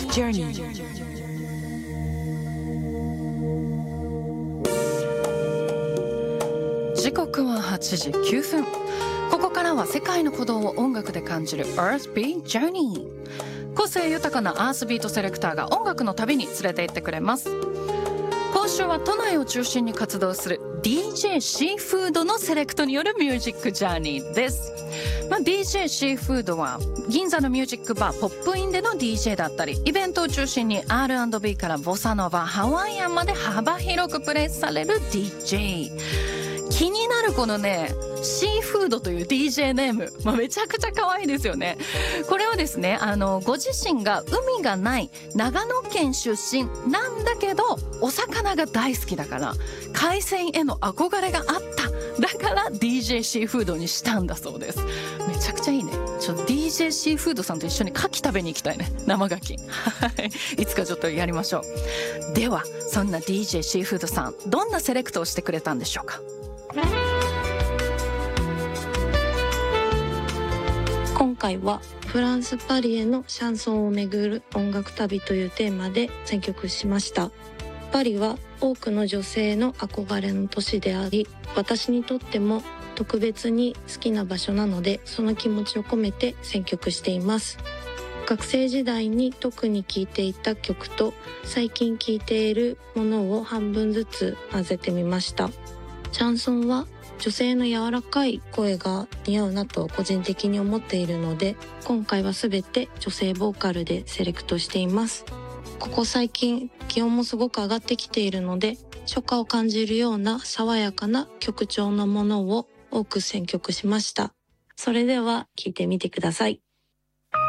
Journey。時刻は8時9分。ここからは世界の鼓動を音楽で感じる Earthbeat Journey。個性豊かなアースビートセレクターが音楽の旅に連れて行ってくれます。今週は都内を中心に活動する DJ シーフードのセレクトによるミュージックジャーニーです。DJ シーフードは銀座のミュージックバーポップインでの DJ だったり、イベントを中心に R&B からボサノバ、ハワイアンまで幅広くプレイされる DJ。気になるこのね、シーフードという DJ ネーム、めちゃくちゃ可愛いですよね。これはですね、ご自身が海がない長野県出身なんだけど、お魚が大好きだから海鮮への憧れがあった。だから DJ シーフードにしたんだそうです。めちゃくちゃいいね。DJ シーフードさんと一緒に牡蠣食べに行きたいね。生牡蠣いつかちょっとやりましょう。ではそんな DJ シーフードさん、どんなセレクトをしてくれたんでしょうか。 今回はフランス・パリへのシャンソンを巡る音楽旅というテーマで選曲しました。パリは多くの女性の憧れの都市であり、私にとっても特別に好きな場所なので、その気持ちを込めて選曲しています。学生時代に特に聴いていた曲と最近聴いているものを半分ずつ混ぜてみました。シャンソンは女性の柔らかい声が似合うなと個人的に思っているので、今回は全て女性ボーカルでセレクトしています。ここ最近気温もすごく上がってきているので、初夏を感じるような爽やかな曲調のものを多く選曲しました。それでは聴いてみてください。